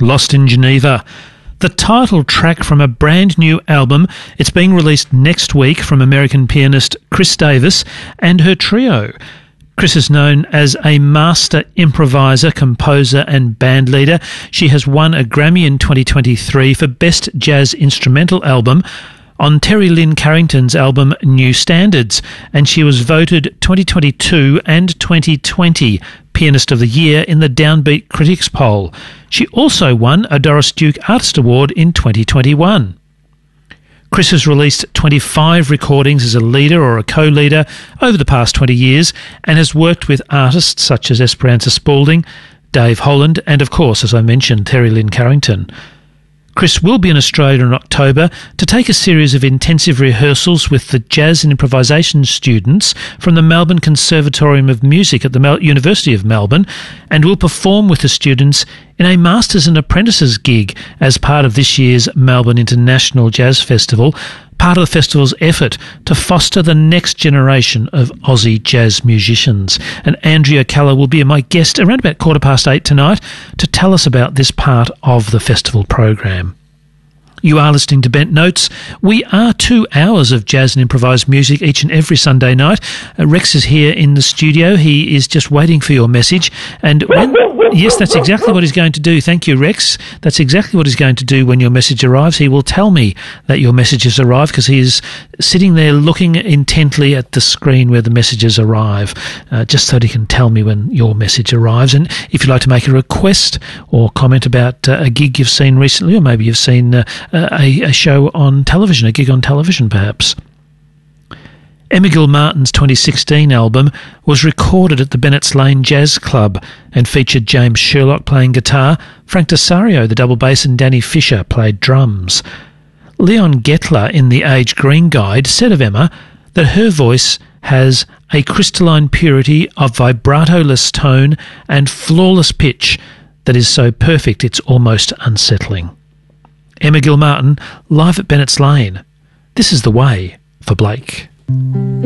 Lost in Geneva, the title track from a brand new album. It's being released next week from American pianist Chris Davis and her trio. Chris is known as a master improviser, composer and band leader. She has won a Grammy in 2023 for Best Jazz Instrumental Album on Terry Lynn Carrington's album New Standards, and she was voted 2022 and 2020 Pianist of the Year in the Downbeat Critics Poll. She also won a Doris Duke Artist Award in 2021. Chris has released 25 recordings as a leader or a co-leader over the past 20 years and has worked with artists such as Esperanza Spalding, Dave Holland and, of course, as I mentioned, Terry Lynn Carrington. Chris will be in Australia in October to take a series of intensive rehearsals with the jazz and improvisation students from the Melbourne Conservatorium of Music at the University of Melbourne, and will perform with the students in a Masters and Apprentices gig as part of this year's Melbourne International Jazz Festival, part of the festival's effort to foster the next generation of Aussie jazz musicians. And Andrea Keller will be my guest around about 8:15 tonight to tell us about this part of the festival program. You are listening to Bent Notes. We are 2 hours of jazz and improvised music each and every Sunday night. Rex is here in the studio. He is just waiting for your message. And yes, that's exactly what he's going to do. Thank you, Rex. That's exactly what he's going to do when your message arrives. He will tell me that your message has arrived because he is sitting there looking intently at the screen where the messages arrive, just so that he can tell me when your message arrives. And if you'd like to make a request or comment about a gig you've seen recently, or maybe you've seen a show on television, a gig on television perhaps. Emma Gilmartin's 2016 album was recorded at the Bennett's Lane Jazz Club and featured James Sherlock playing guitar, Frank Desario the double bass and Danny Fisher played drums. Leon Gettler in the Age Green Guide said of Emma that her voice has a crystalline purity of vibrato-less tone and flawless pitch that is so perfect it's almost unsettling. Emma Gilmartin, live at Bennett's Lane. This is The Way for Blake.